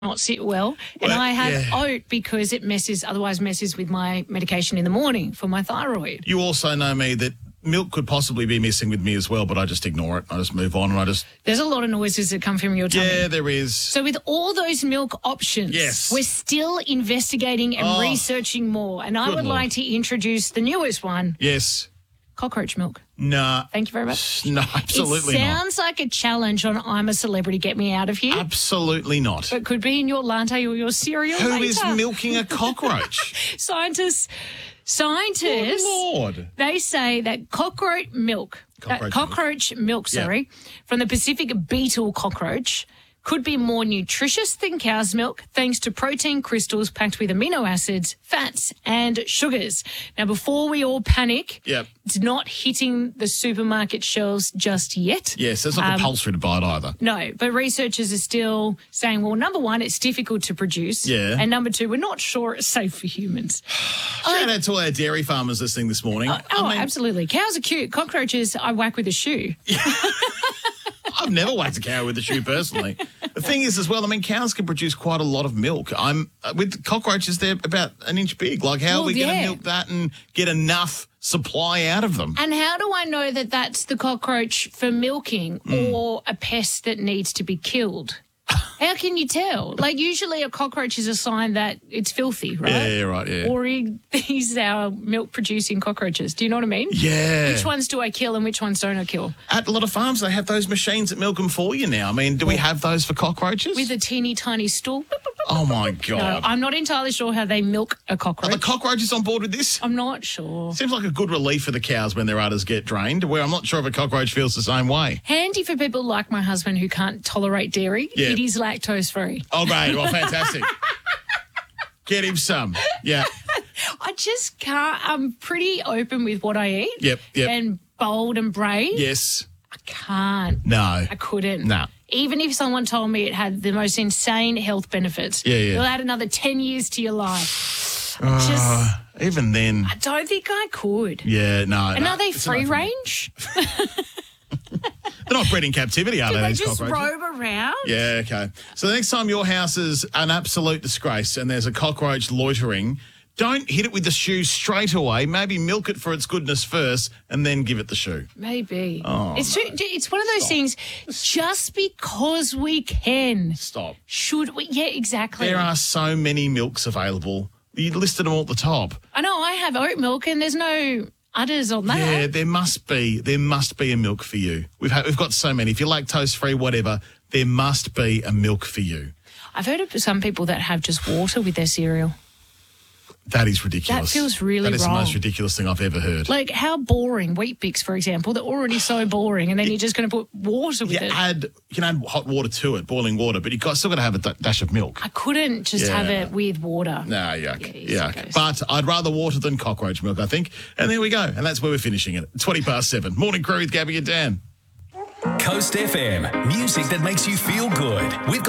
not sit well. And I have oat because it otherwise messes with my medication in the morning for my thyroid. You also know me that milk could possibly be missing with me as well, but I just ignore it. I just move on and There's a lot of noises that come from your tummy. Yeah, there is. So with all those milk options, we're still investigating and researching more. And I would like to introduce the newest one. Yes. Cockroach milk. Nah. Thank you very much. No, absolutely not. It sounds like a challenge on I'm a Celebrity, Get Me Out of Here. Absolutely not. But could be in your latte or your cereal Who later. is milking a cockroach? Scientists, oh, Lord. They say that cockroach milk from the Pacific beetle cockroach could be more nutritious than cow's milk thanks to protein crystals packed with amino acids, fats and sugars. Now, before we all panic, it's not hitting the supermarket shelves just yet. Yes, it's not compulsory to buy it either. No, but researchers are still saying, well, number one, it's difficult to produce. Yeah. And number two, we're not sure it's safe for humans. Shout out to all our dairy farmers listening this morning. Absolutely. Cows are cute. Cockroaches I whack with a shoe. I've never whacked a cow with a shoe personally. The thing is as well, cows can produce quite a lot of milk. With cockroaches, they're about an inch big. Like, how are we going to milk that and get enough supply out of them? And how do I know that that's the cockroach for milking or a pest that needs to be killed? How can you tell? Like, usually a cockroach is a sign that it's filthy, right? Yeah, right, yeah. Or these are milk-producing cockroaches. Do you know what I mean? Yeah. Which ones do I kill and which ones don't I kill? At a lot of farms, they have those machines that milk them for you now. Do we have those for cockroaches? With a teeny tiny stool. Oh, my God. No, I'm not entirely sure how they milk a cockroach. Are the cockroaches on board with this? I'm not sure. Seems like a good relief for the cows when their udders get drained, where I'm not sure if a cockroach feels the same way. Handy for people like my husband who can't tolerate dairy. Yeah. It is lactose-free. Oh, great. Well, fantastic. Get him some. Yeah. I just can't. I'm pretty open with what I eat. Yep. And bold and brave. Yes. I can't. No. I couldn't. No. Even if someone told me it had the most insane health benefits. Yeah. It'll add another 10 years to your life. Even then. I don't think I could. Yeah, no. And are they free range? They're not bred in captivity, are they, these just cockroaches? roam around? Yeah, okay. So the next time your house is an absolute disgrace and there's a cockroach loitering, don't hit it with the shoe straight away. Maybe milk it for its goodness first and then give it the shoe. Maybe. Oh, it's one of those things, just because we can. Stop. Should we? Yeah, exactly. There are so many milks available. You listed them all at the top. I know, I have oat milk and there's no udders on that. Yeah, there must be a milk for you. We've got so many. If you're lactose free, whatever, there must be a milk for you. I've heard of some people that have just water with their cereal. That is ridiculous. That feels really wrong. That is the most ridiculous thing I've ever heard. Like, how boring. Wheat Bix, for example, they're already so boring, and then you're just going to put water with it. You can add hot water to it, boiling water, but you've still got to have a dash of milk. I couldn't just have it with water. No, yuck. But I'd rather water than cockroach milk, I think. And there we go. And that's where we're finishing it. 7:20. Morning Crew with Gabby and Dan. Coast FM, music that makes you feel good. We've got